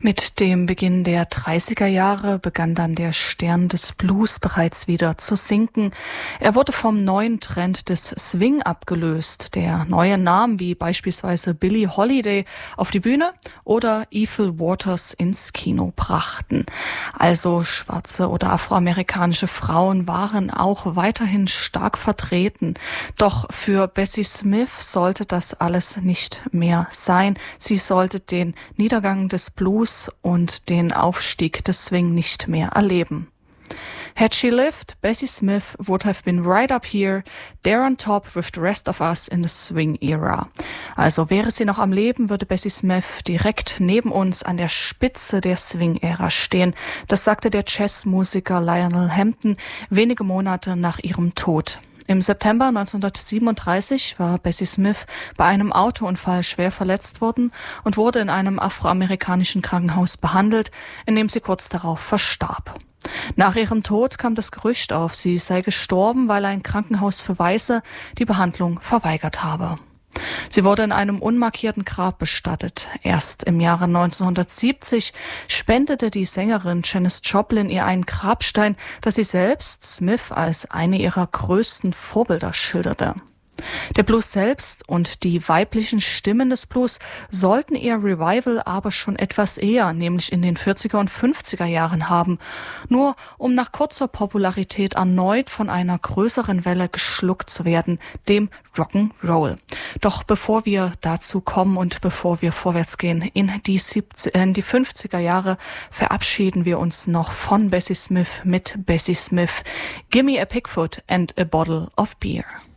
Mit dem Beginn der 30er Jahre begann dann der Stern des Blues bereits wieder zu sinken. Er wurde vom neuen Trend des Swing abgelöst, der neue Namen wie beispielsweise Billie Holiday auf die Bühne oder Ethel Waters ins Kino brachten. Also schwarze oder afroamerikanische Frauen waren auch weiterhin stark vertreten. Doch für Bessie Smith sollte das alles nicht mehr sein. Sie sollte den Niedergang des Blues und den Aufstieg des Swing nicht mehr erleben. Had she lived, Bessie Smith would have been right up here, there on top with the rest of us in the swing era. Also wäre sie noch am Leben, würde Bessie Smith direkt neben uns an der Spitze der Swing-Ära stehen. Das sagte der Jazzmusiker Lionel Hampton wenige Monate nach ihrem Tod. Im September 1937 war Bessie Smith bei einem Autounfall schwer verletzt worden und wurde in einem afroamerikanischen Krankenhaus behandelt, in dem sie kurz darauf verstarb. Nach ihrem Tod kam das Gerücht auf, sie sei gestorben, weil ein Krankenhaus für Weiße die Behandlung verweigert habe. Sie wurde in einem unmarkierten Grab bestattet. Erst im Jahre 1970 spendete die Sängerin Janis Joplin ihr einen Grabstein, das sie selbst, Smith, als eine ihrer größten Vorbilder schilderte. Der Blues selbst und die weiblichen Stimmen des Blues sollten ihr Revival aber schon etwas eher, nämlich in den 40er und 50er Jahren haben, nur um nach kurzer Popularität erneut von einer größeren Welle geschluckt zu werden, dem Rock'n'Roll. Doch bevor wir dazu kommen und bevor wir vorwärts gehen in die 50er Jahre, verabschieden wir uns noch von Bessie Smith mit Bessie Smith. Gimme a Pigfoot and a Bottle of Beer.